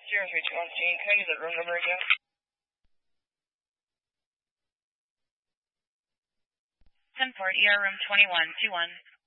0321 Gene, can I use that room number again? 10-4, ER room 2121.